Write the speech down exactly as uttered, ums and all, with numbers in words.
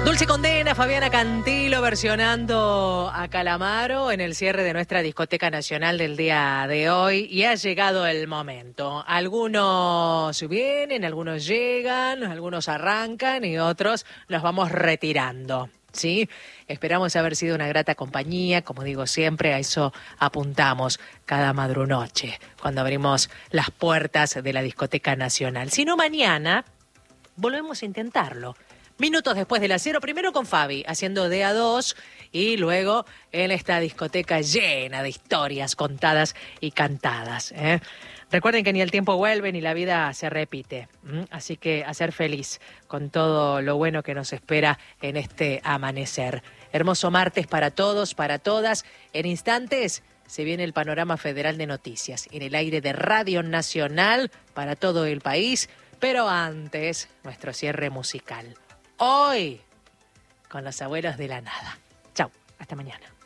Dulce Condena, Fabiana Cantilo versionando a Calamaro en el cierre de nuestra discoteca nacional del día de hoy, y ha llegado el momento. Algunos vienen, algunos llegan, algunos arrancan y otros los vamos retirando, ¿sí? Esperamos haber sido una grata compañía, como digo siempre, a eso apuntamos cada madrunoche cuando abrimos las puertas de la discoteca nacional. Si no, mañana volvemos a intentarlo. Minutos después de las cero, primero con Fabi, haciendo de a dos, y luego en esta discoteca llena de historias contadas y cantadas, ¿eh? Recuerden que ni el tiempo vuelve ni la vida se repite, ¿m? Así que a ser feliz con todo lo bueno que nos espera en este amanecer. Hermoso martes para todos, para todas. En instantes se viene el panorama federal de noticias en el aire de Radio Nacional para todo el país, pero antes nuestro cierre musical. Hoy, con los abuelos de la nada. Chau, hasta mañana.